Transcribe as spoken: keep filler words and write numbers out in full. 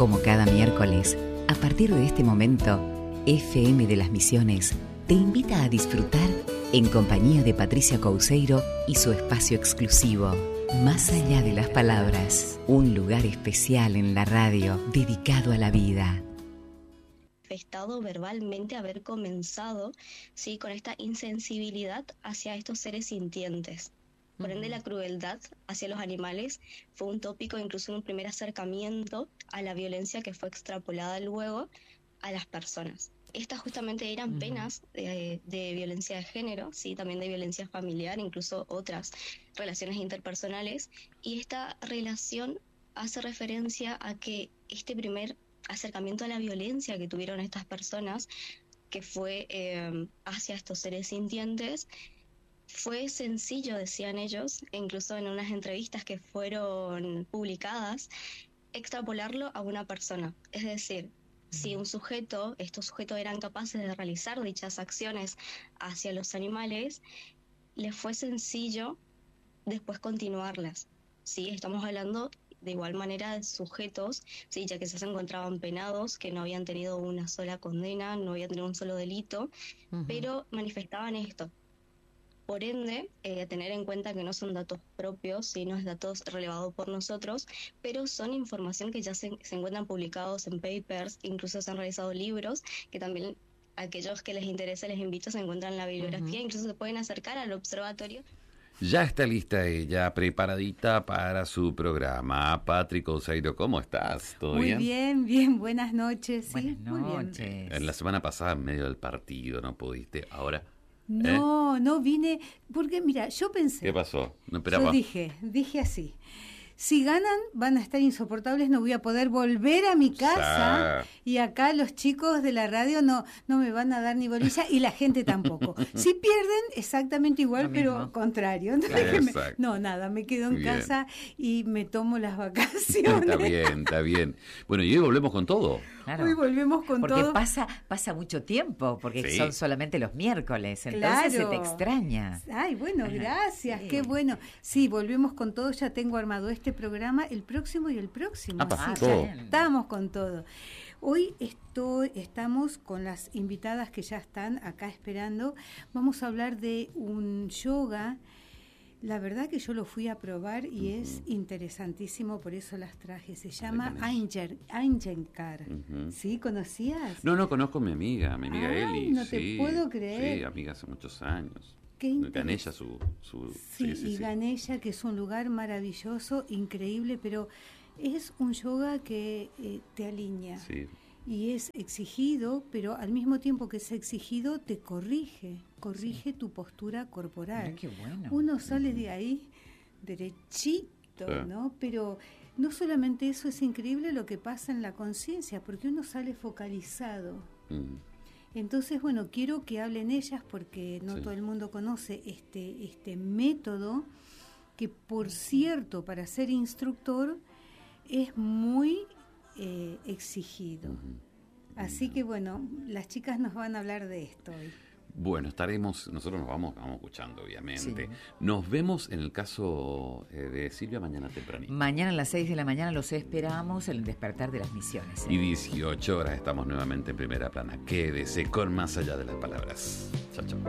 Como cada miércoles, a partir de este momento, F M de las Misiones te invita a disfrutar en compañía de Patricia Couceiro y su espacio exclusivo, Más allá de las palabras, un lugar especial en la radio dedicado a la vida. Manifestado verbalmente haber comenzado, ¿sí?, con esta insensibilidad hacia estos seres sintientes. Por ende, la crueldad hacia los animales fue un tópico, incluso en un primer acercamiento a la violencia que fue extrapolada luego a las personas. Estas justamente eran penas de, de violencia de género, sí, también de violencia familiar, incluso otras relaciones interpersonales. Y esta relación hace referencia a que este primer acercamiento a la violencia que tuvieron estas personas, que fue eh, hacia estos seres sintientes, fue sencillo, decían ellos, e incluso en unas entrevistas que fueron publicadas, extrapolarlo a una persona. Es decir, si un sujeto, estos sujetos eran capaces de realizar dichas acciones hacia los animales, les fue sencillo después continuarlas. Sí, estamos hablando de igual manera de sujetos, sí, ya que se encontraban penados, que no habían tenido una sola condena, no habían tenido un solo delito, uh-huh. pero manifestaban esto. Por ende, eh, tener en cuenta que no son datos propios, ¿sí? No es datos relevados por nosotros, pero son información que ya se, se encuentran publicados en papers, incluso se han realizado libros, que también aquellos que les interese les invito, se encuentran en la bibliografía, uh-huh. incluso se pueden acercar al observatorio. Ya está lista ella, preparadita para su programa. Patri Couceiro, ¿cómo estás? ¿Todo muy bien? Muy bien, bien, buenas noches. ¿Sí? Buenas muy noches. Bien. En la semana pasada, en medio del partido, no pudiste. Ahora... No, ¿Eh? no vine, porque mira, yo pensé... ¿Qué pasó? No esperaba. Yo dije, dije así, si ganan van a estar insoportables, no voy a poder volver a mi casa, y acá los chicos de la radio no, no me van a dar ni bolilla, y la gente tampoco. Si pierden, exactamente igual, Lo pero mismo. contrario. No, Claro, me, no, nada, me quedo en bien. casa y me tomo las vacaciones. Está bien, está bien. Bueno, y hoy volvemos con todo. Claro. Hoy volvemos con porque todo. Porque pasa, pasa mucho tiempo, porque sí. son solamente los miércoles, entonces claro. se te extraña. Ay, bueno, gracias, sí. qué bueno. Sí, volvemos con todo, ya tengo armado este programa, el próximo y el próximo. Ah, sí, estamos con todo. Hoy estoy, estamos con las invitadas que ya están acá esperando. Vamos a hablar de un yoga. La verdad que yo lo fui a probar y uh-huh. es interesantísimo, por eso las traje. Se llama Iyengar. Uh-huh. ¿Sí? ¿Conocías? No, no, conozco a mi amiga, mi amiga Ay, Eli. no sí, te puedo creer. Sí, amiga hace muchos años. Qué Ganella su... su sí, sí, sí, y sí. Ganella, que es un lugar maravilloso, increíble, pero es un yoga que eh, te alinea. Sí. Y es exigido, pero al mismo tiempo que es exigido, te corrige, corrige sí. tu postura corporal. Mira qué bueno. Uno sale de ahí derechito, sí. ¿no? Pero no solamente eso, es increíble lo que pasa en la conciencia, porque uno sale focalizado. Mm. Entonces, bueno, quiero que hablen ellas, porque no sí. todo el mundo conoce este, este método, que por cierto, para ser instructor, es muy... Eh, exigido. Uh-huh. Así que bueno, las chicas nos van a hablar de esto hoy. Bueno, estaremos, nosotros nos vamos, vamos escuchando, obviamente. Sí. Nos vemos en el caso eh, de Silvia mañana tempranito. Mañana a las seis de la mañana los esperamos en el despertar de las misiones. ¿eh? Y dieciocho horas estamos nuevamente en Primera Plana. Quédese con Más allá de las palabras. Chao, chao.